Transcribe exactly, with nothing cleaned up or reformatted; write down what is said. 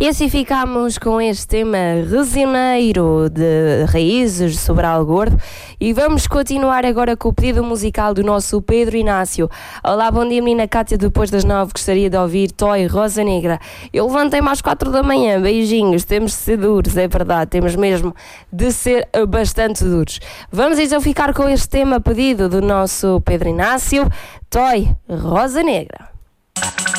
E assim ficámos com este tema resioneiro de Raízes, Sobral Gordo, e vamos continuar agora com o pedido musical do nosso Pedro Inácio. Olá, bom dia menina Cátia, depois das nove gostaria de ouvir Toy Rosa Negra. Eu levantei-me às quatro da manhã, beijinhos, temos de ser duros, é verdade, temos mesmo de ser bastante duros. Vamos então ficar com este tema pedido do nosso Pedro Inácio, Toy Rosa Negra.